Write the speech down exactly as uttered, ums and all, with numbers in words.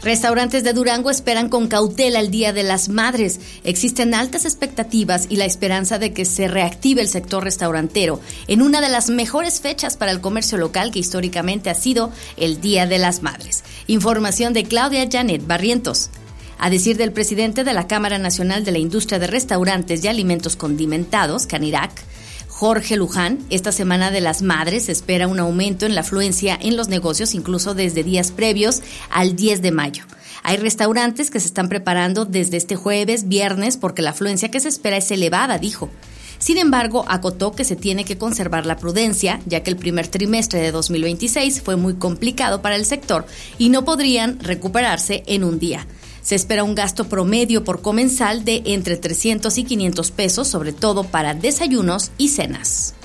Restaurantes de Durango esperan con cautela el Día de las Madres. Existen altas expectativas y la esperanza de que se reactive el sector restaurantero en una de las mejores fechas para el comercio local, que históricamente ha sido el Día de las Madres. Información de Claudia Janet Barrientos. A decir del presidente de la Cámara Nacional de la Industria de Restaurantes y Alimentos Condimentados, Canirac, Jorge Luján, esta Semana de las Madres se espera un aumento en la afluencia en los negocios, incluso desde días previos al diez de mayo. Hay restaurantes que se están preparando desde este jueves, viernes, porque la afluencia que se espera es elevada, dijo. Sin embargo, acotó que se tiene que conservar la prudencia, ya que el primer trimestre de dos mil veintiséis fue muy complicado para el sector y no podrían recuperarse en un día. Se espera un gasto promedio por comensal de entre trescientos y quinientos pesos, sobre todo para desayunos y cenas.